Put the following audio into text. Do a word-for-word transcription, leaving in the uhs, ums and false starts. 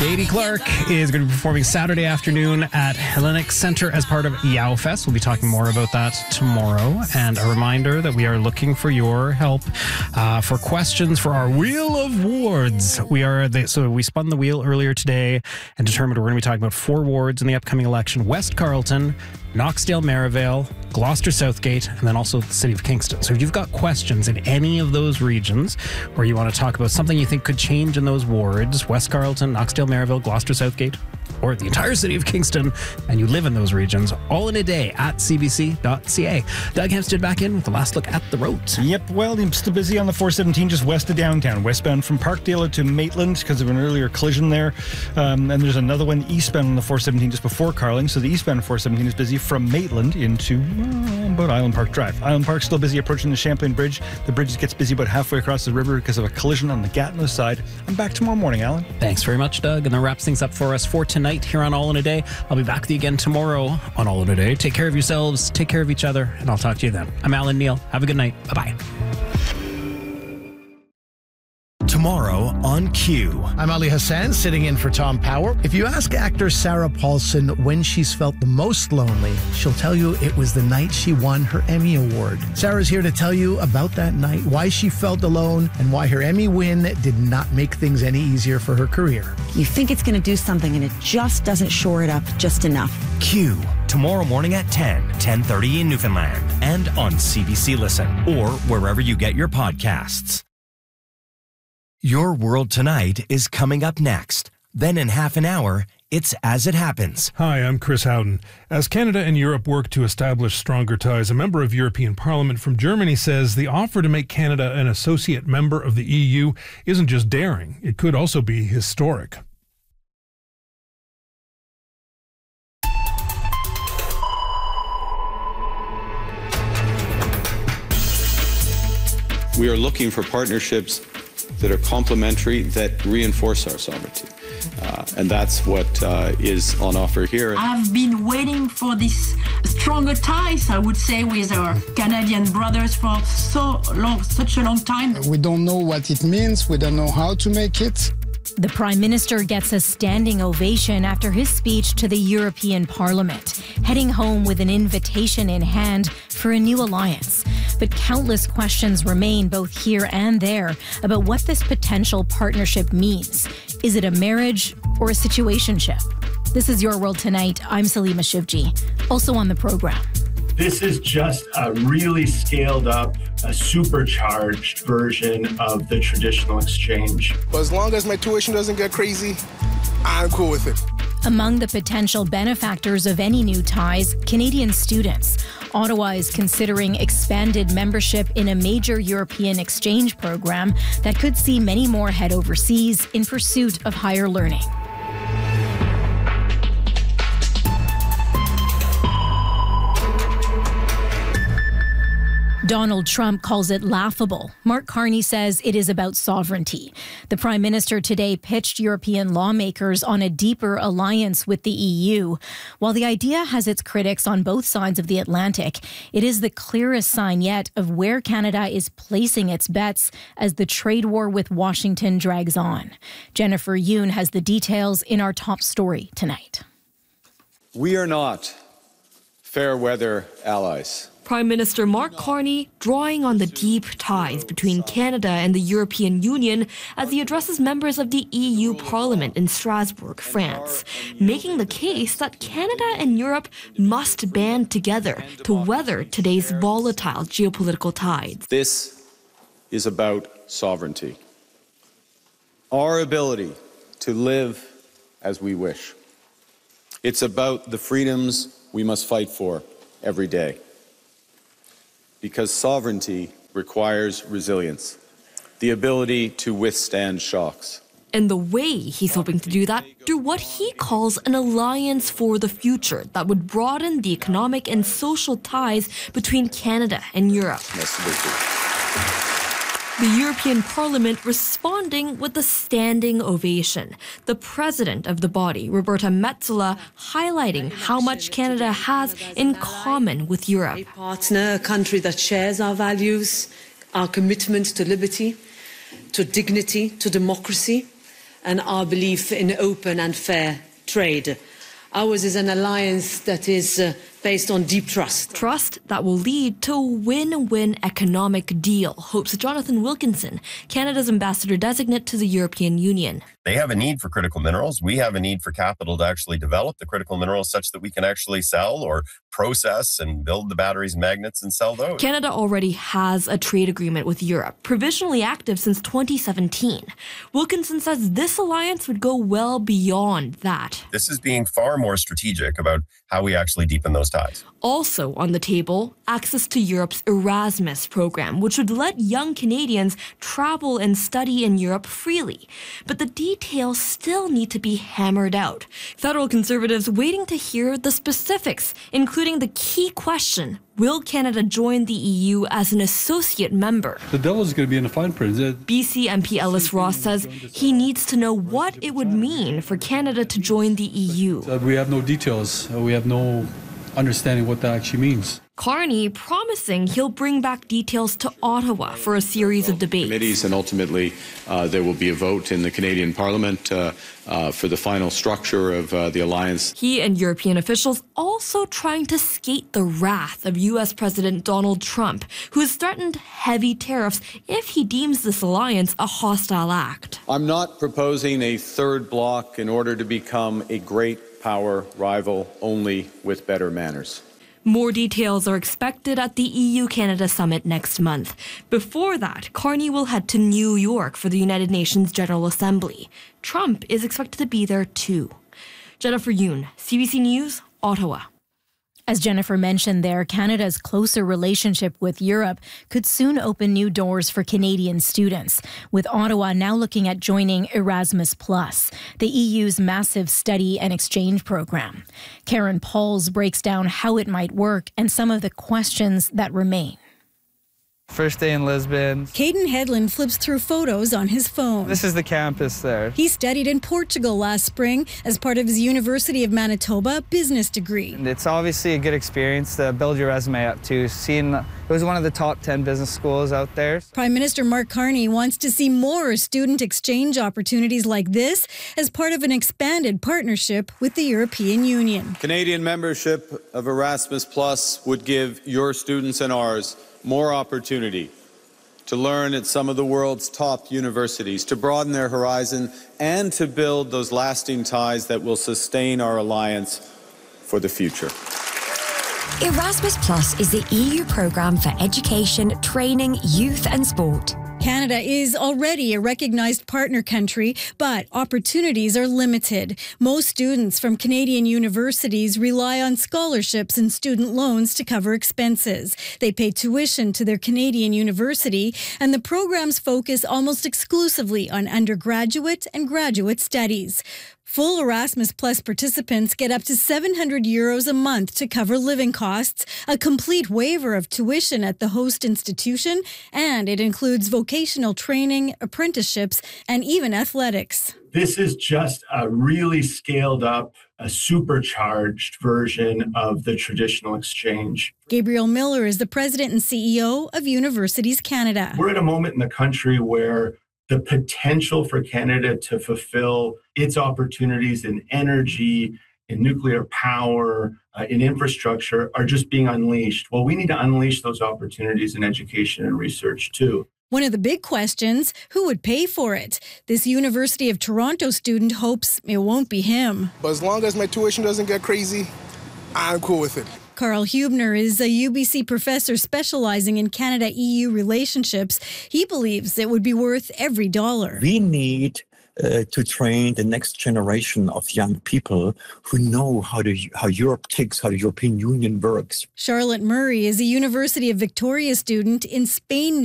Katie Clark is going to be performing Saturday afternoon at Hellenic Center as part of Yow Fest. We'll be talking more about that tomorrow. And a reminder that we are looking for your help uh, for questions for our Wheel of Wards. We are the, so we spun the wheel earlier today and determined we're going to be talking about four wards in the upcoming election: West Carleton, Knoxdale, Maryvale, Gloucester Southgate, and then also the city of Kingston. So if you've got questions in any of those regions, or you want to talk about something you think could change in those wards, West Carleton, Knoxdale, Maryvale, Gloucester Southgate, or the entire city of Kingston, and you live in those regions, all in a day at c b c dot c a. Doug Hempstead back in with the last look at the roads. Yep, well, I'm still busy on the four seventeen just west of downtown, westbound from Parkdale to Maitland because of an earlier collision there. Um, and there's another one eastbound on the four seventeen just before Carling. So the eastbound four seventeen is busy from Maitland into uh, about Island Park Drive. Island Park still busy approaching the Champlain Bridge. The bridge gets busy about halfway across the river because of a collision on the Gatineau side. I'm back tomorrow morning, Alan. Thanks very much, Doug. And that wraps things up for us for tonight here on All in a Day. I'll be back with you again tomorrow on All in a Day. Take care of yourselves, take care of each other, and I'll talk to you then. I'm Alan Neal. Have a good night. Bye-bye. Tomorrow on Q. I'm Ali Hassan, sitting in for Tom Power. If you ask actor Sarah Paulson when she's felt the most lonely, she'll tell you it was the night she won her Emmy Award. Sarah's here to tell you about that night, why she felt alone, and why her Emmy win did not make things any easier for her career. You think it's going to do something, and it just doesn't shore it up just enough. Q. Tomorrow morning at ten, ten thirty in Newfoundland, and on C B C Listen, or wherever you get your podcasts. Your World Tonight is coming up next. Then in half an hour, it's As It Happens. Hi, I'm Chris Howden. As Canada and Europe work to establish stronger ties, a member of European Parliament from Germany says the offer to make Canada an associate member of the E U isn't just daring, it could also be historic. We are looking for partnerships that are complementary, that reinforce our sovereignty. Uh, and that's what uh, is on offer here. I've been waiting for this stronger ties, I would say, with our Canadian brothers for so long, such a long time. We don't know what it means. We don't know how to make it. The Prime Minister gets a standing ovation after his speech to the European Parliament, heading home with an invitation in hand for a new alliance. But countless questions remain both here and there about what this potential partnership means. Is it a marriage or a situationship? This is Your World Tonight. I'm Salima Shivji. Also on the program. This is just a really scaled up, a supercharged version of the traditional exchange. But as long as my tuition doesn't get crazy, I'm cool with it. Among the potential benefactors of any new ties, Canadian students. Ottawa is considering expanded membership in a major European exchange program that could see many more head overseas in pursuit of higher learning. Donald Trump calls it laughable. Mark Carney says it is about sovereignty. The Prime Minister today pitched European lawmakers on a deeper alliance with the E U. While the idea has its critics on both sides of the Atlantic, it is the clearest sign yet of where Canada is placing its bets as the trade war with Washington drags on. Jennifer Yoon has the details in our top story tonight. We are not fair weather allies. Prime Minister Mark Carney drawing on the deep ties between Canada and the European Union as he addresses members of the E U Parliament in Strasbourg, France, making the case that Canada and Europe must band together to weather today's volatile geopolitical tides. This is about sovereignty. Our ability to live as we wish. It's about the freedoms we must fight for every day. Because sovereignty requires resilience, the ability to withstand shocks. And the way he's hoping to do that through what he calls an alliance for the future that would broaden the economic and social ties between Canada and Europe. The European Parliament responding with a standing ovation. The president of the body, Roberta Metsola, highlighting how much Canada has in common with Europe. A partner, a country that shares our values, our commitment to liberty, to dignity, to democracy, and our belief in open and fair trade. Ours is an alliance that is uh, based on deep trust. Trust that will lead to a win-win economic deal, hopes Jonathan Wilkinson, Canada's ambassador designate to the European Union. They have a need for critical minerals. We have a need for capital to actually develop the critical minerals such that we can actually sell or process and build the batteries and magnets and sell those. Canada already has a trade agreement with Europe, provisionally active since twenty seventeen. Wilkinson says this alliance would go well beyond that. This is being far more strategic about how we actually deepen those ties. Also on the table, access to Europe's Erasmus program, which would let young Canadians travel and study in Europe freely. But the details still need to be hammered out. Federal Conservatives waiting to hear the specifics, including the key question, will Canada join the E U as an associate member? The devil's going to be in the fine print. B C M P Ellis Ross says he needs to know what it would mean for Canada to join the E U. We have no details. We have no understanding what that actually means. Carney promising he'll bring back details to Ottawa for a series of debates. Committees, and ultimately uh, there will be a vote in the Canadian Parliament uh, uh, for the final structure of uh, the alliance. He and European officials also trying to skate the wrath of U S President Donald Trump, who has threatened heavy tariffs if he deems this alliance a hostile act. I'm not proposing a third bloc in order to become a great power rival only with better manners. More details are expected at the E U-Canada summit next month. Before that, Carney will head to New York for the United Nations General Assembly. Trump is expected to be there too. Jennifer Yoon, C B C News, Ottawa. As Jennifer mentioned there, Canada's closer relationship with Europe could soon open new doors for Canadian students, with Ottawa now looking at joining Erasmus Plus, the E U's massive study and exchange program. Karen Pauls breaks down how it might work and some of the questions that remain. First day in Lisbon. Caden Headland flips through photos on his phone. This is the campus there. He studied in Portugal last spring as part of his University of Manitoba business degree. And it's obviously a good experience to build your resume up to. Seeing it was one of the top ten business schools out there. Prime Minister Mark Carney wants to see more student exchange opportunities like this as part of an expanded partnership with the European Union. Canadian membership of Erasmus Plus would give your students and ours more opportunity to learn at some of the world's top universities, to broaden their horizon, and to build those lasting ties that will sustain our alliance for the future. Erasmus Plus is the E U programme for education, training, youth and sport. Canada is already a recognized partner country, but opportunities are limited. Most students from Canadian universities rely on scholarships and student loans to cover expenses. They pay tuition to their Canadian university, and the programs focus almost exclusively on undergraduate and graduate studies. Full Erasmus Plus participants get up to seven hundred euros a month to cover living costs, a complete waiver of tuition at the host institution, and it includes vocational training, apprenticeships, and even athletics. This is just a really scaled up, a supercharged version of the traditional exchange. Gabriel Miller is the president and C E O of Universities Canada. We're at a moment in the country where the potential for Canada to fulfill its opportunities in energy, in nuclear power, uh, in infrastructure are just being unleashed. Well, we need to unleash those opportunities in education and research too. One of the big questions, who would pay for it? This University of Toronto student hopes it won't be him. But as long as my tuition doesn't get crazy, I'm cool with it. Carl Hubner is a U B C professor specializing in Canada-E U relationships. He believes it would be worth every dollar. We need uh, to train the next generation of young people who know how, to, how Europe ticks, how the European Union works. Charlotte Murray is a University of Victoria student in Spain.